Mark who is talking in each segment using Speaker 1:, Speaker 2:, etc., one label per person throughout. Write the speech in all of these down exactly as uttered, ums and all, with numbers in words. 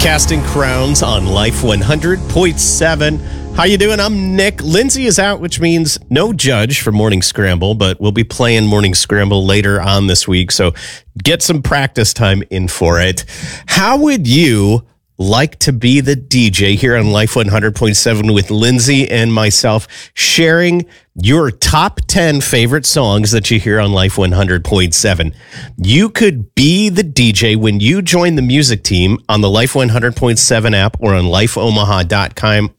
Speaker 1: Casting Crowns on Life one hundred point seven. How you doing? I'm Nick. Lindsay is out, which means no Judge for Morning Scramble, but we'll be playing Morning Scramble later on this week, so get some practice time in for it. How would you like to be the D J here on Life one hundred point seven with Lindsay and myself, sharing your top ten favorite songs that you hear on Life one hundred point seven? You could be the D J when you join the music team on the Life one hundred point seven app or on life omaha dot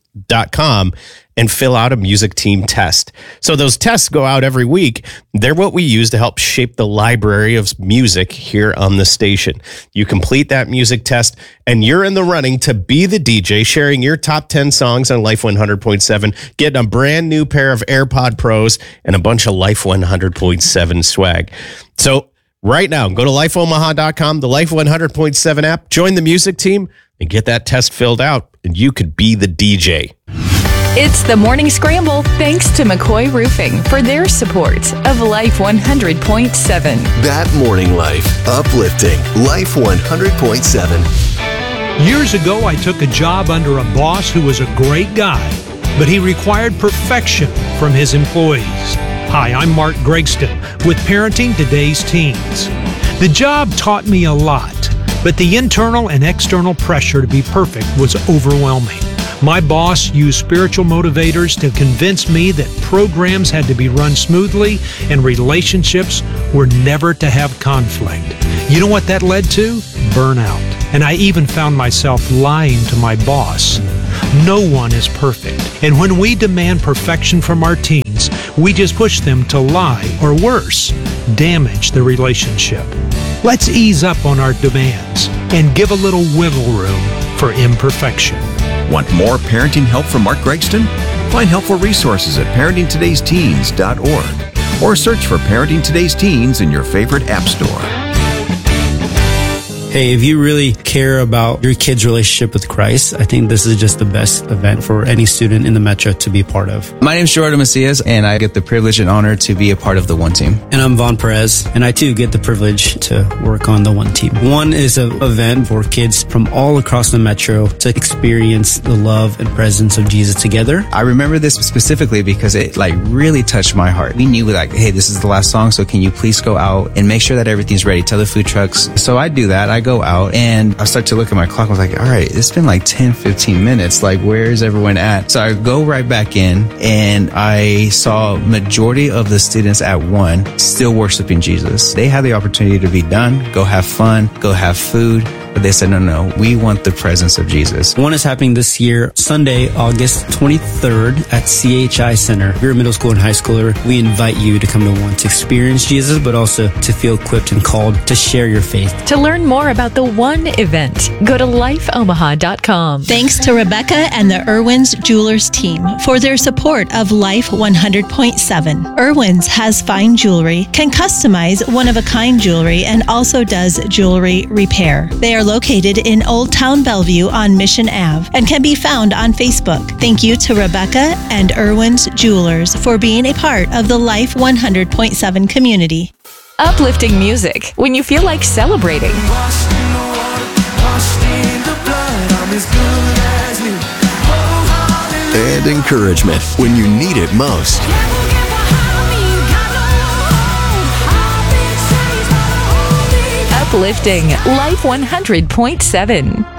Speaker 1: com and fill out a music team test. So those tests go out every week. They're what we use to help shape the library of music here on the station. You complete that music test and you're in the running to be the D J, sharing your top ten songs on Life one hundred point seven, getting a brand new pair of AirPod Pros and a bunch of Life one hundred point seven swag. So right now, go to life omaha dot com, the Life one hundred point seven app, join the music team and get that test filled out and you could be the D J.
Speaker 2: It's the Morning Scramble, thanks to McCoy Roofing for their support of Life one hundred point seven.
Speaker 3: That morning life, uplifting Life one hundred point seven.
Speaker 4: Years ago, I took a job under a boss who was a great guy, but he required perfection from his employees. Hi, I'm Mark Gregston with Parenting Today's Teens. The job taught me a lot, but the internal and external pressure to be perfect was overwhelming. My boss used spiritual motivators to convince me that programs had to be run smoothly and relationships were never to have conflict. You know what that led to? Burnout. And I even found myself lying to my boss. No one is perfect. And when we demand perfection from our teens, we just push them to lie, or worse, damage the relationship. Let's ease up on our demands and give a little wiggle room for imperfection.
Speaker 5: Want more parenting help from Mark Gregston? Find helpful resources at parenting todays teens dot org or search for Parenting Today's Teens in your favorite app store.
Speaker 6: Hey, if you really care about your kid's relationship with Christ, I think this is just the best event for any student in the Metro to be part of.
Speaker 7: My name is Jordan Macias, and I get the privilege and honor to be a part of the One Team.
Speaker 6: And I'm Vaughn Perez, and I too get the privilege to work on the One Team. One is an event for kids from all across the Metro to experience the love and presence of Jesus together.
Speaker 7: I remember this specifically because it like really touched my heart. We knew like, hey, this is the last song, so can you please go out and make sure that everything's ready? Tell the food trucks. So I do that. I go out and I start to look at my clock. I was like, all right, it's been like ten, fifteen minutes. Like, where is everyone at? So I go right back in and I saw majority of the students at one still worshiping Jesus. They had the opportunity to be done, go have fun, go have food. But they said, no, no, we want the presence of Jesus.
Speaker 6: One is happening this year, Sunday, August twenty-third at C H I Center. If you're a middle school and high schooler, we invite you to come to one to experience Jesus, but also to feel equipped and called to share your faith.
Speaker 2: To learn more about the One event, go to life omaha dot com.
Speaker 8: Thanks to Rebecca and the Irwin's Jewelers team for their support of Life one hundred point seven. Irwin's has fine jewelry, can customize one-of-a-kind jewelry, and also does jewelry repair. They are located in Old Town Bellevue on Mission Avenue and can be found on Facebook. Thank you to Rebecca and Irwin's Jewelers for being a part of the Life one hundred point seven community.
Speaker 2: Uplifting music when you feel like celebrating.
Speaker 3: And encouragement when you need it most.
Speaker 2: Uplifting Life one hundred point seven.